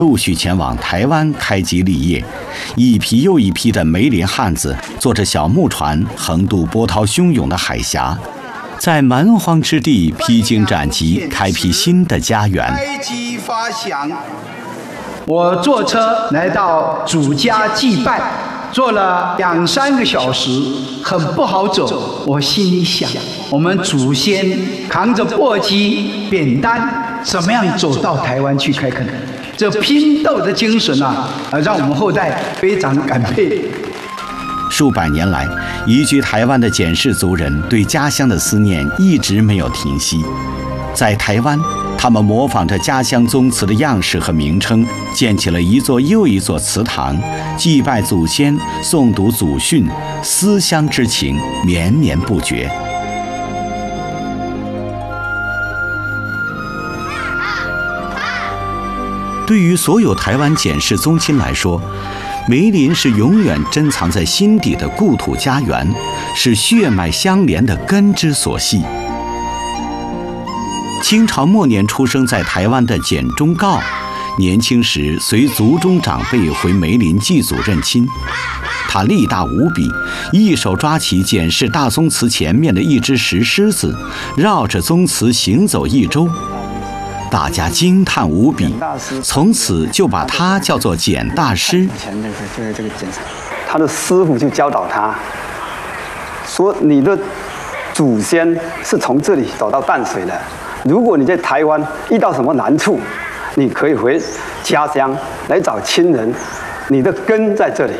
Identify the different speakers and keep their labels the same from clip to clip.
Speaker 1: 陆续前往台湾开基立业，一批又一批的梅林汉子坐着小木船横渡波涛汹涌的海峡，在蛮荒之地披荆斩棘，开辟新的家园。
Speaker 2: 开基发祥，我坐车来到主家祭拜，坐了2、3个小时，很不好走。我心里想，我们祖先扛着簸箕、扁担，怎么样走到台湾去开垦？这拼斗的精神啊，让我们后代非常感佩。
Speaker 1: 数百年来，移居台湾的简氏族人对家乡的思念一直没有停息。在台湾，他们模仿着家乡宗祠的样式和名称，建起了一座又一座祠堂，祭拜祖先，诵读祖训，思乡之情绵绵不绝。对于所有台湾简氏宗亲来说，梅林是永远珍藏在心底的故土家园，是血脉相连的根之所系。清朝末年出生在台湾的简忠诰，年轻时随族中长辈回梅林祭祖认亲。他力大无比，一手抓起简氏大宗祠前面的一只石狮子，绕着宗祠行走1周。大家惊叹无比，从此就把他叫做简大师。
Speaker 3: 以前就是这个简，他的师傅就教导他说：“你的祖先是从这里走到淡水的。如果你在台湾遇到什么难处，你可以回家乡来找亲人，你的根在这里。”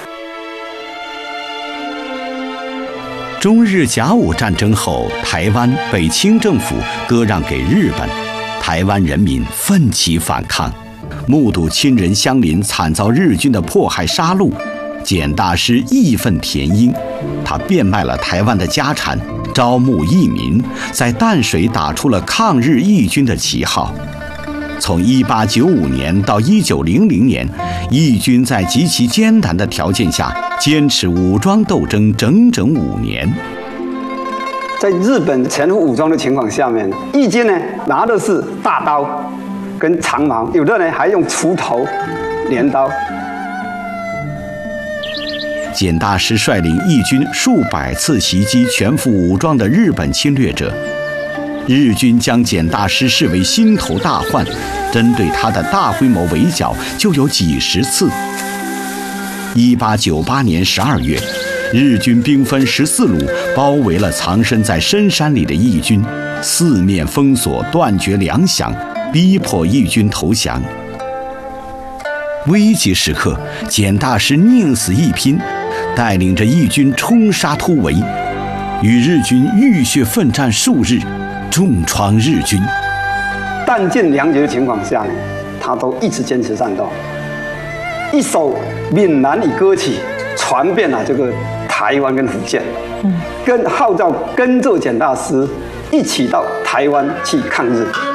Speaker 1: 中日甲午战争后，台湾被清政府割让给日本。台湾人民奋起反抗，目睹亲人乡邻惨遭日军的迫害杀戮，简大师义愤填膺，他变卖了台湾的家产，招募义民，在淡水打出了抗日义军的旗号。从1895年到1900年，义军在极其艰难的条件下坚持武装斗争整整5年。
Speaker 3: 在日本全副武装的情况下面，义军呢拿的是大刀跟长矛，有的呢还用锄头、镰刀。
Speaker 1: 简大师率领义军数百次袭击全副武装的日本侵略者，日军将简大师视为心头大患，针对他的大规模围剿就有几10次。1898年12月。日军兵分14路，包围了藏身在深山里的义军，四面封锁，断绝粮饷，逼迫义军投降。危急时刻，简大师宁死一拼，带领着义军冲杀突围，与日军浴血奋战数日，重创日军。
Speaker 3: 弹尽粮绝的情况下呢，他都一直坚持战斗。一首闽南语歌曲传遍了这个台湾跟福建，跟号召跟着简大师一起到台湾去抗日。